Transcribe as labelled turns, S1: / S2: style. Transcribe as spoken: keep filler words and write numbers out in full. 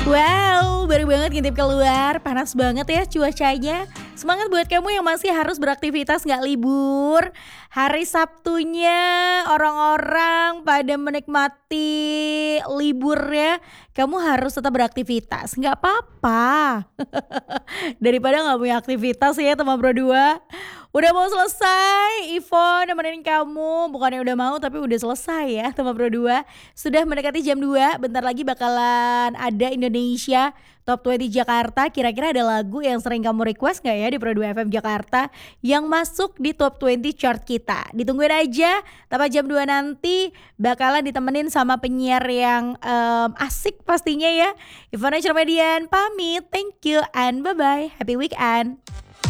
S1: Wow, baru banget ngintip keluar, panas banget ya cuacanya. Semangat buat kamu yang masih harus beraktivitas nggak libur. Hari Sabtunya orang-orang pada menikmati liburnya, kamu harus tetap beraktivitas, nggak apa-apa. Daripada nggak punya aktivitas ya teman Pro dua. Udah mau selesai, Ivon nemenin kamu. Bukannya udah mau tapi udah selesai ya teman Pro dua. Sudah mendekati jam dua, bentar lagi bakalan ada Indonesia Top dua puluh Jakarta. Kira-kira ada lagu yang sering kamu request gak ya di Pro dua F M Jakarta yang masuk di Top dua puluh chart kita? Ditungguin aja, tepat jam dua nanti bakalan ditemenin sama penyiar yang em, asik pastinya ya. Ivana Cermedian pamit, thank you and bye-bye, happy weekend.